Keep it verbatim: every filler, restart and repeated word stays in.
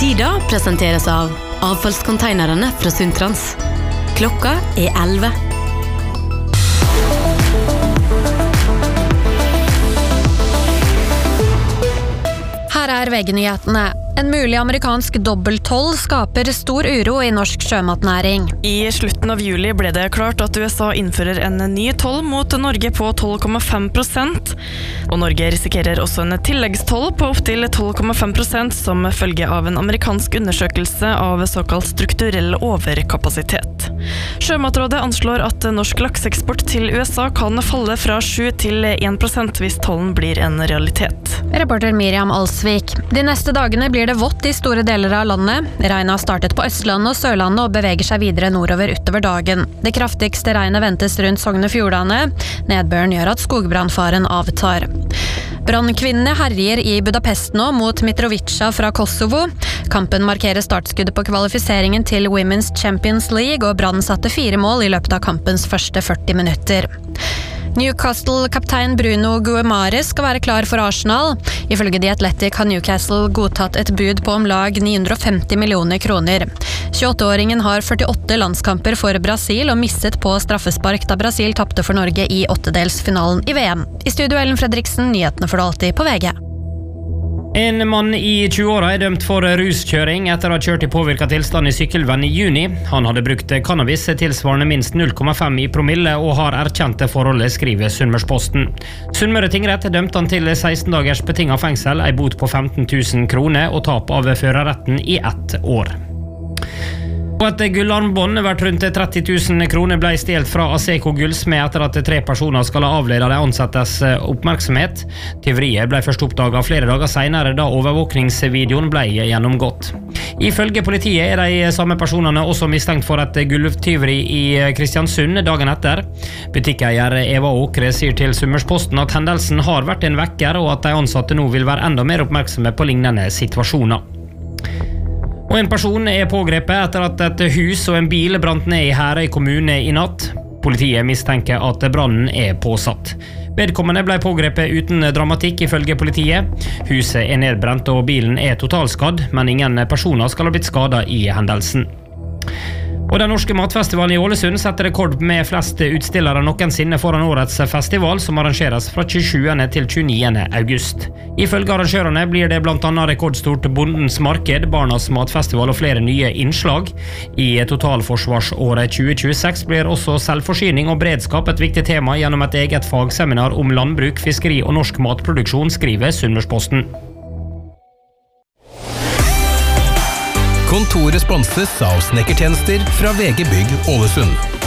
Sida presenteres av avfallskonteinerne fra Sundtrans. Klokka er elleve. Her er V G-nyhetene. En mulig amerikansk dobbelttoll skaper stor uro i norsk sjømatnæring. I slutten av juli ble det klart at U S A innfører en ny toll mot Norge på tolv komma fem prosent. Og Norge risikerer også en tilleggstoll på opptil tolv komma fem prosent som følge av en amerikansk undersøkelse av såkalt strukturell overkapasitet. Sjømatrådet anslår at norsk lakseeksport til U S A kan falle fra sju til en prosent hvis tollen blir en realitet. Reporter Miriam Alsvik. De neste dagene blir det vått i store deler av landet. Regnet har startet på Østlandet og Sørlandet og beveger seg videre nordover utover dagen. Det kraftigste regnet ventes rundt Sogne Fjordane. Nedbøren gjør at skogbrannfaren avtar. Brannkvinnene herjer i Budapest nå mot Mitrovica fra Kosovo. Kampen markerer startskuddet på kvalifiseringen til Women's Champions League, og Brann satte fire mål i løpet av kampens første førti minutter. Newcastle-kaptein Bruno Guimaraes skal være klar for Arsenal. Ifølge The Athletic har Newcastle godtatt et bud på om lag ni hundre og femti millioner kroner. tjueåtte-åringen har førtiåtte landskamper for Brasil og mistet på straffespark da Brasil tapte for Norge i åttedelsfinalen i V M. I studio Ellen Fredriksen, nyhetene får du alltid på V G. En mann i tjue-åra er dømt for ruskjøring etter å ha kjørt i påvirket tilstand i sykkelvenn i juni. Han hadde brukt cannabis tilsvarende minst null komma fem i promille og har erkjent det forholdet, skriver Sunnmørsposten. Sunnmøre tingrett dømte han til seksten dagers betinget fengsel, ei bot på femten tusen kroner og tap av førerretten i ett år. Og et gullarmbånd verdt rundt tretti tusen kroner ble stjelt fra Asseco Gullsmed etter at tre personer skal ha avledet de ansattes oppmerksomhet. Tyveriet ble først oppdaget flere dager senere da overvåkningsvideoen ble gjennomgått. Ifølge politiet er de samme personene også mistenkt for et gulvtyveri i Kristiansund dagen etter. Butikkeier Eva Åkre sier til Sunnmørsposten at hendelsen har vært en vekker, og at de ansatte nå vil være enda mer oppmerksomme på lignende situasjoner. Og en person er pågrepet etter at et hus og en bil brant ned i Herøy kommune i natt. Politiet mistenker at brannen er påsatt. Vedkommende ble pågrepet uten dramatikk ifølge politiet. Huset er nedbrent og bilen er totalskadd, men ingen personer skal ha blitt skadet i hendelsen. Og den norske matfestivalen i Ålesund setter rekord med flest utstillere noensinne foran årets festival, som arrangeres fra tjuesjuende til tjueniende august. Ifølge arrangørene blir det blant annet rekordstort Bondens marked, Barnas matfestival og flere nye innslag. I totalforsvarsåret tjue tjueseks blir også selvforsyning og beredskap et viktig tema gjennom et eget fagseminar om landbruk, fiskeri og norsk matproduksjon, skriver Sunnmørsposten. Kontoret sponses av snekkertjenester fra V G Bygg Ålesund.